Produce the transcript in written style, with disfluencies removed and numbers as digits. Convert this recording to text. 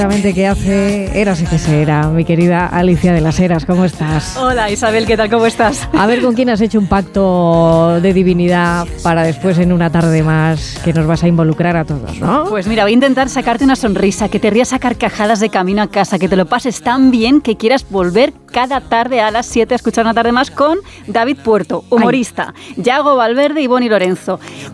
¿Qué hace Eras y que se era? Mi querida Alicia de las Heras, ¿cómo estás? Hola Isabel, ¿qué tal? ¿Cómo estás? A ver, ¿con quién has hecho un pacto de divinidad para después en una tarde más que nos vas a involucrar a todos, ¿no? Pues mira, voy a intentar sacarte una sonrisa, que te rías a carcajadas de camino a casa, que te lo pases tan bien que quieras volver cada tarde a las 7 a escuchar Una Tarde Más con David Puerto, humorista, Yago Valverde y Boni Lorenzo.